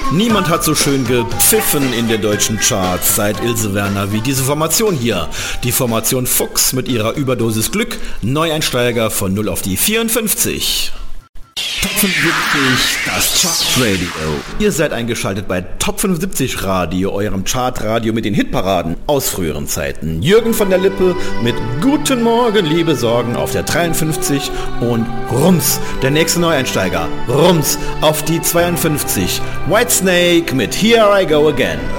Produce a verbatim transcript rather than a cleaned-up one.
Niemand hat so schön gepfiffen in den deutschen Charts seit Ilse Werner wie diese Formation hier. Die Formation Fuchs mit ihrer Überdosis Glück, Neueinsteiger von null auf die vierundfünfzig. Top fünfundsiebzig, das Chartradio. Ihr seid eingeschaltet bei Top fünfundsiebzig Radio, eurem Chartradio mit den Hitparaden aus früheren Zeiten. Jürgen von der Lippe mit Guten Morgen, liebe Sorgen auf der dreiundfünfzig und Rums, der nächste Neueinsteiger, Rums auf die zweiundfünfzig. Whitesnake mit Here I Go Again.